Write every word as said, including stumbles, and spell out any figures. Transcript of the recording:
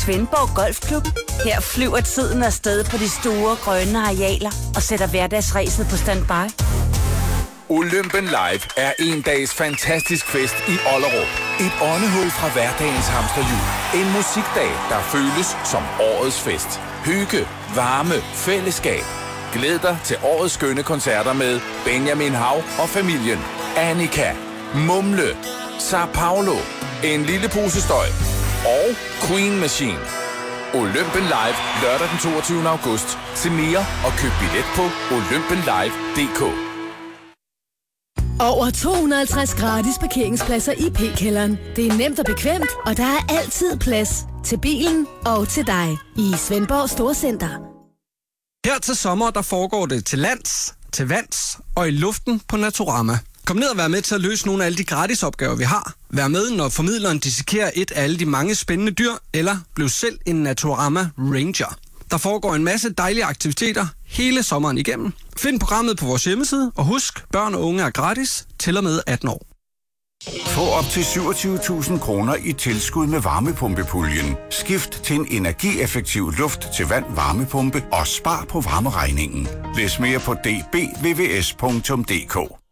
Svendborg Golfklub. Her flyver tiden afsted på de store grønne arealer og sætter hverdagsræset på standby. Olympen Live er en dags fantastisk fest i Ollerup. Et åndehul fra hverdagens hamsterhjul. En musikdag, der føles som årets fest. Hygge, varme, fællesskab. Glæd dig til årets skønne koncerter med Benjamin Hav og familien. Annika, Mumle, Sao Paulo, En lille pose støj og Queen Machine. Olympen Live lørdag den toogtyvende august. Se mere og køb billet på olympen live punktum d k. Over to hundrede og halvtreds gratis parkeringspladser i P-kælderen. Det er nemt og bekvemt, og der er altid plads til bilen og til dig i Svendborg Storcenter. Her til sommer, der foregår det til lands, til vands og i luften på Naturama. Kom ned og vær med til at løse nogle af alle de gratis opgaver, vi har. Vær med, når formidleren dissekerer et af alle de mange spændende dyr, eller bliv selv en Naturama Ranger. Der foregår en masse dejlige aktiviteter hele sommeren igennem. Find programmet på vores hjemmeside, og husk, børn og unge er gratis til og med atten år. Få op til syvogtyve tusind kroner i tilskud med varmepumpepuljen. Skift til en energieffektiv luft til vand varmepumpe og spar på varmeregningen. Læs mere på d b v v s punktum d k.